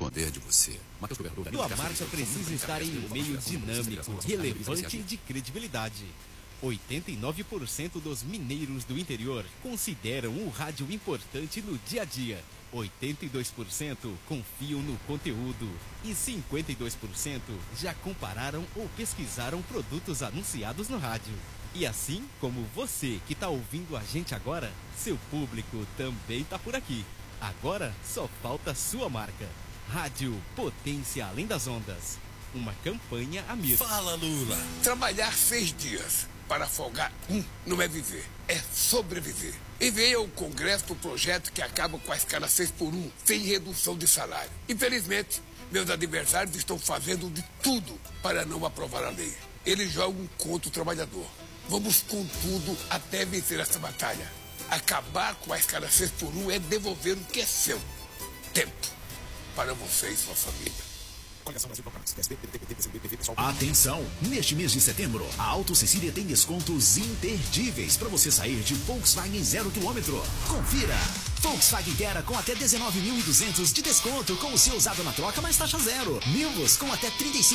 esconder de você. Sua marca precisa estar em um meio dinâmico, relevante e de credibilidade. 89% dos mineiros do interior consideram o rádio importante no dia a dia. 82% confiam no conteúdo e 52% já compararam ou pesquisaram produtos anunciados no rádio. E assim como você que está ouvindo a gente agora, seu público também está por aqui. Agora só falta sua marca. Rádio Potência Além das Ondas. Uma campanha Amir. Fala, Lula. Trabalhar 6 dias para folgar não é viver, é sobreviver. Enviei ao Congresso o projeto que acaba com a escala 6x1, sem redução de salário. Infelizmente, meus adversários estão fazendo de tudo para não aprovar a lei. Eles jogam contra o trabalhador. Vamos com tudo até vencer essa batalha. Acabar com a escala 6x1 é devolver o que é seu. Tempo para você e sua família. Atenção! Neste mês de setembro, a Auto Cecília tem descontos imperdíveis para você sair de Volkswagen 0 km. Confira! Volkswagen Gera com até 19.200 de desconto com o seu usado na troca mais taxa zero. Nivus com até 35